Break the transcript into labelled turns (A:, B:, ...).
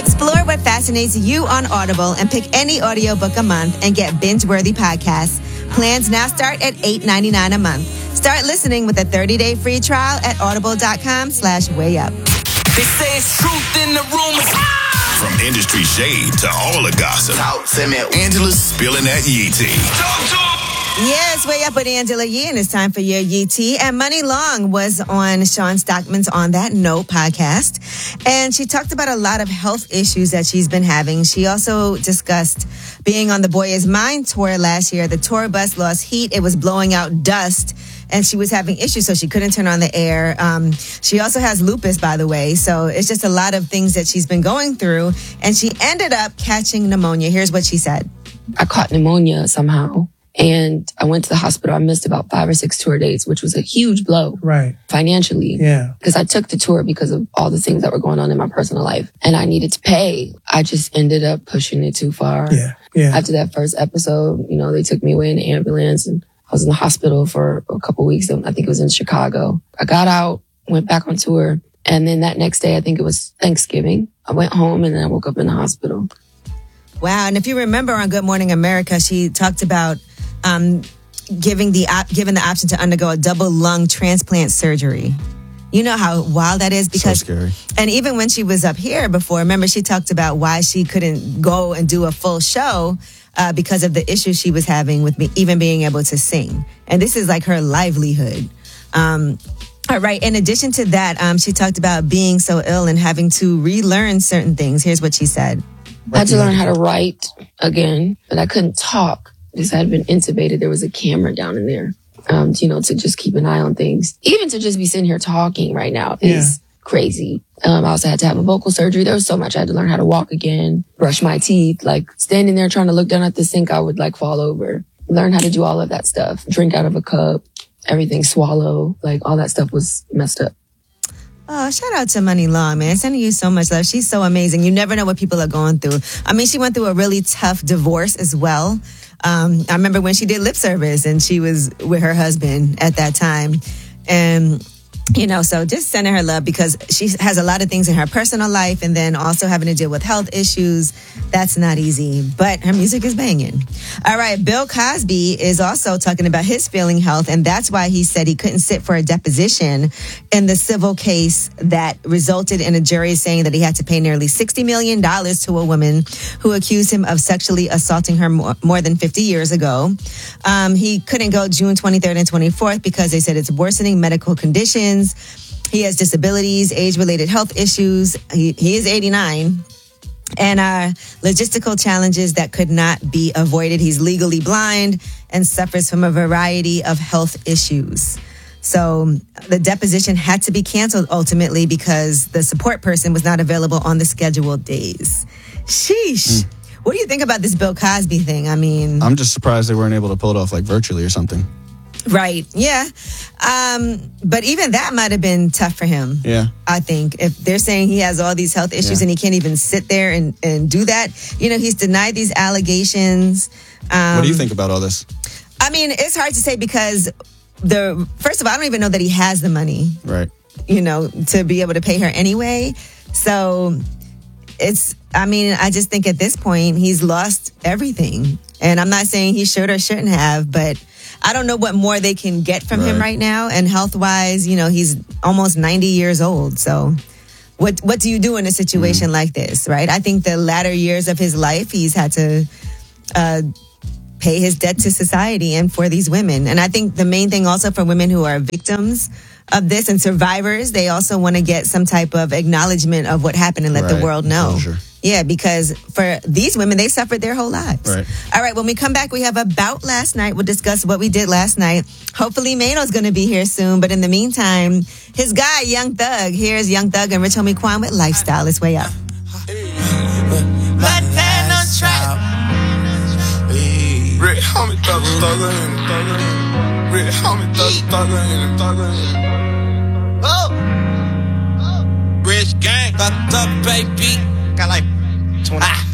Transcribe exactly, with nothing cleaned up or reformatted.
A: Explore what fascinates you on Audible and pick any audiobook a month and get binge-worthy podcasts. Plans now start at eight ninety-nine a month. Start listening with a thirty-day free trial at audible.com slash way up.
B: They say it's truth in the rumors.
C: From industry shade to all the gossip.
D: Talk to me.
C: Angela's spilling that Yee tea.
B: Talk to 'em.
A: Yes, way up with Angela Yee, and it's time for your Yee tea. And Money Long was on Sean Stockman's On That Note podcast, and she talked about a lot of health issues that she's been having. She also discussed being on the Boy Is Mine tour last year. The tour bus lost heat. It was blowing out dust, and she was having issues, so she couldn't turn on the air. Um, she also has lupus, by the way, so it's just a lot of things that she's been going through, and she ended up catching pneumonia. Here's what she said.
E: I caught pneumonia somehow. And I went to the hospital. I missed about five or six tour dates, which was a huge blow.
F: Right.
E: Financially.
F: Yeah.
E: Because I took the tour because of all the things that were going on in my personal life. And I needed to pay. I just ended up pushing it too far.
F: Yeah. Yeah.
E: After that first episode, you know, they took me away in the ambulance and I was in the hospital for a couple weeks. I think it was in Chicago. I got out, went back on tour. And then that next day, I think it was Thanksgiving. I went home and then I woke up in the hospital.
A: Wow. And if you remember on Good Morning America, she talked about Um, giving the op- given the option to undergo a double lung transplant surgery. You know how wild that is? Because,
G: so scary.
A: And even when she was up here before, remember she talked about why she couldn't go and do a full show uh, because of the issues she was having with me, even being able to sing. And this is like her livelihood. Um, all right. In addition to that, um, she talked about being so ill and having to relearn certain things. Here's what she said.
E: I had to learn how to write again, but I couldn't talk. Because I had been intubated, there was a camera down in there, um, you know, to just keep an eye on things. Even to just be sitting here talking right now is
F: Yeah.
E: crazy. Um, I also had to have a vocal surgery. There was so much. I had to learn how to walk again, brush my teeth, like standing there trying to look down at the sink, I would like fall over. Learn how to do all of that stuff. Drink out of a cup, everything, swallow, like all that stuff was messed up.
A: Oh, shout out to Money Long, man. Sending you so much love. She's so amazing. You never know what people are going through. I mean, she went through a really tough divorce as well. Um, I remember when she did Lip Service and she was with her husband at that time. And, you know, so just sending her love because she has a lot of things in her personal life and then also having to deal with health issues. That's not easy, but her music is banging. All right. Bill Cosby is also talking about his failing health, and that's why he said he couldn't sit for a deposition in the civil case that resulted in a jury saying that he had to pay nearly sixty million dollars to a woman who accused him of sexually assaulting her more, more than fifty years ago. Um, he couldn't go June twenty-third and twenty-fourth because they said it's worsening medical conditions. He has disabilities, age-related health issues. He, he is eighty-nine. And uh, logistical challenges that could not be avoided. He's legally blind and suffers from a variety of health issues. So the deposition had to be canceled ultimately because the support person was not available on the scheduled days. Sheesh. Mm. What do you think about this Bill Cosby thing? I mean...
G: I'm just surprised they weren't able to pull it off like virtually or something.
A: Right. Yeah. Um, but even that might have been tough for him.
G: Yeah.
A: I think if they're saying he has all these health issues yeah. and he can't even sit there and, and do that, you know, he's denied these allegations. Um,
G: what do you think about all this?
A: I mean, it's hard to say because the, first of all, I don't even know that he has the money.
G: Right.
A: You know, to be able to pay her anyway. So it's, I mean, I just think at this point he's lost everything. And I'm not saying he should or shouldn't have, but I don't know what more they can get from right. him right now. And health-wise, you know, he's almost ninety years old. So what what do you do in a situation mm. like this, right? I think the latter years of his life, he's had to uh, pay his debt to society and for these women. And I think the main thing also for women who are victims of this and survivors, they also want to get some type of acknowledgement of what happened and let
G: right.
A: the world know.
G: Closure.
A: Yeah, because for these women, they suffered their whole lives.
G: Right.
A: All right, when we come back, we have About Last Night. We'll discuss what we did last night. Hopefully, Mano's going to be here soon. But in the meantime, his guy, Young Thug. Here's Young Thug and Rich Homie Quan with Lifestyle. It's way up.
B: Rich Homie Thug, Thug, Rich Homie Thug, Thug, Oh! Rich gang, Thug, baby. Got like twenty. Ah.